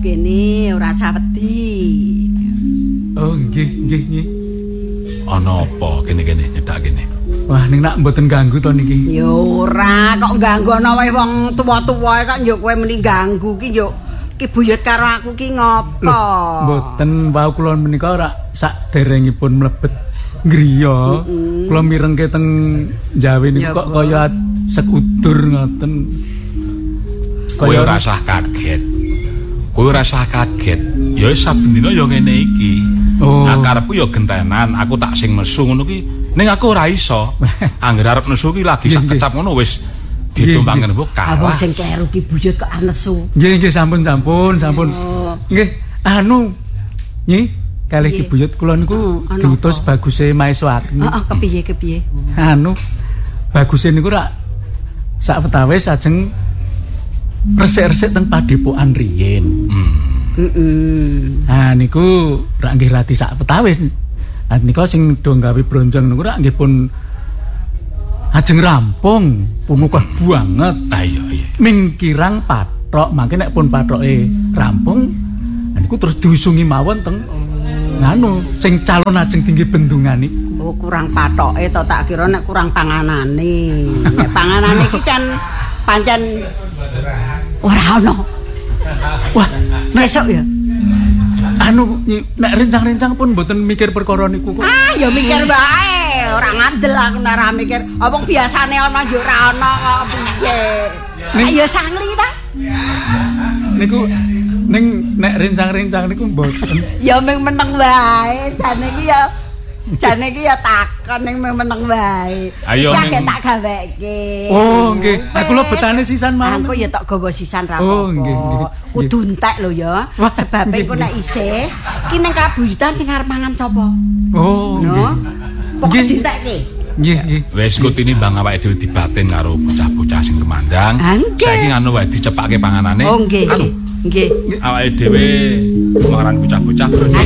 kene, ora usah wedi. Oh, nggih. Ana apa kene-kene nyedak kene? Wah, ning nak mboten ganggu to niki. Ya ora, kok ganggu ana wae wong tuwa-tuwa kok yo kowe muni ganggu ki yo ki buyut karo aku ki ngopo? Mboten wau kula menika ora saderengipun mlebet griya. Kula mirengke teng Jawi niku kok kaya sekudur ngoten. Kowe ora usah kaget. Ya saben dina ya ngene iki. Nah karepku ya gentenan, aku tak sing nesu ngono ki. Ning aku ora iso. Angger arep nesu ki lagi sak kecap ngono wis ditumpangken mbok kalah. Abang sing kleru ki buyut kok anesu. Nggih sampun. Nggih, nggih kalih ki buyut kula niku diutus baguse Maeso Agni. Heeh, kepiye? Baguse niku rak sak wetawis ajeng resik-resik teng padepokan riyin. Nah niku rak nggih radi sak wetawis. Nah nika sing do gawe bronjong niku rak nggih pun ajeng rampung, pun banget. Iya. Ming kirang pathok, mangke nek pun pathoke rampung, niku terus diusungi mawon teng nganu sing calon ajeng tinggi bendungan niku. Oh, kurang pathoke to, tak kira nek kurang panganane. Nek panganane iki pancen ora ono. Wah, besok ya. Nek rencang-rencang pun mboten mikir perkara niku kok. Ya mikir wae, ora ngandel aku nek ora mikir. Apa biasane ana yo ora ana kok piye. Ayo sangli ta? Niku nek rencang-rencang niku mboten. Ya mung meneng wae, jane iki ya takon ning meneng wae. Ayo ning tak gaweke. Oh, nggih. Aku lho betane sisan mawon. Aku ya tak gawa sisan ra apa. Oh, nggih. Kudu entek lho ya. Sebab iku nek isih ki ning kabuyutan sing arep mangan sapa? Oh, nggih. Pokoke dientekke. Nggih. Wis kok tinimbang awake dhewe dibatin karo bocah-bocah sing temandang. Saiki ngono wae dicepake panganane. Oh, nggih. Nggih. Awake dhewe mangan bocah-bocah bronjong